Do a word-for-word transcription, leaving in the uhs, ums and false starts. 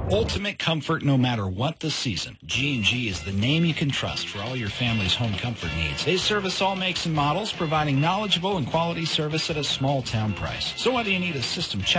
Ultimate comfort no matter what the season. G and G is the name you can trust for all your family's home comfort needs. They service all makes and models, providing knowledgeable and quality service at a small town price. So whether you need a system check